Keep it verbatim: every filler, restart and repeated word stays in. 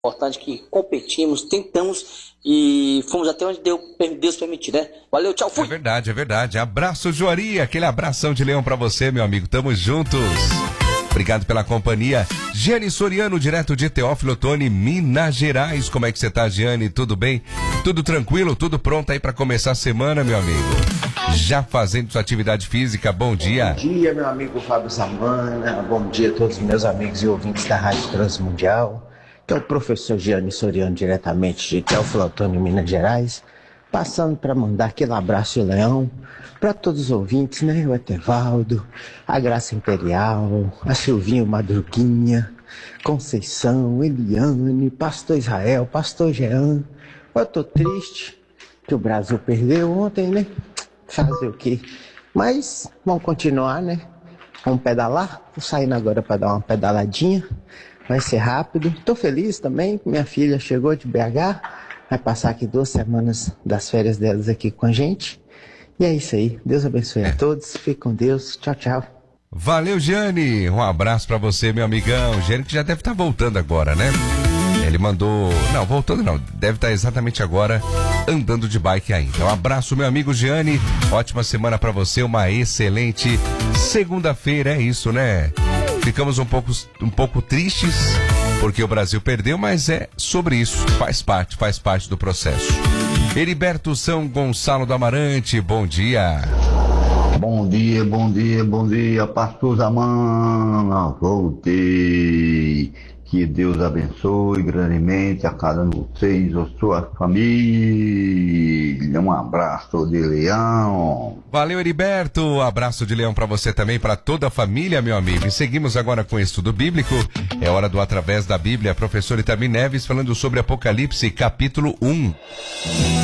importante que competimos, tentamos e fomos até onde Deus, Deus permitir, né? Valeu, tchau, fui! É verdade, é verdade. Abraço, Juari, aquele abração de leão pra você, meu amigo. Tamo juntos. Obrigado pela companhia. Giane Soriano, direto de Teófilo Otoni, Minas Gerais. Como é que você tá, Giane? Tudo bem? Tudo tranquilo? Tudo pronto aí pra começar a semana, meu amigo? Já fazendo sua atividade física, bom dia. Bom dia, meu amigo Fábio Samana. Bom dia a todos os meus amigos e ouvintes da Rádio Transmundial. Que é o professor Giane Soriano, diretamente de Teófilo Otoni, Minas Gerais. Passando para mandar aquele abraço de leão para todos os ouvintes, né? O Etevaldo, a Graça Imperial, a Silvinho Madruguinha, Conceição, Eliane, Pastor Israel, Pastor Jean. Eu tô triste que o Brasil perdeu ontem, né? Fazer o quê? Mas vamos continuar, né? Vamos pedalar. Tô saindo agora para dar uma pedaladinha. Vai ser rápido. Tô feliz também. Minha filha chegou de B H. Vai passar aqui duas semanas das férias delas aqui com a gente. E é isso aí. Deus abençoe a todos. Fique com Deus. Tchau, tchau. Valeu, Giane. Um abraço pra você, meu amigão. Giane que já deve estar voltando agora, né? Ele mandou... Não, voltando não. Deve estar exatamente agora andando de bike ainda. Um abraço, meu amigo Giane. Ótima semana pra você. Uma excelente segunda-feira. É isso, né? Ficamos um pouco, um pouco tristes porque o Brasil perdeu, mas é sobre isso. Faz parte, faz parte do processo. Heriberto São Gonçalo do Amarante, bom dia. Bom dia, bom dia, bom dia, pastor Zamana, voltei. Que Deus abençoe grandemente a cada um de vocês, a sua família. Um abraço de leão. Valeu, Heriberto. Abraço de leão para você também, para toda a família, meu amigo. E seguimos agora com o estudo bíblico. É hora do Através da Bíblia. Professor Itamir Neves falando sobre Apocalipse, capítulo um.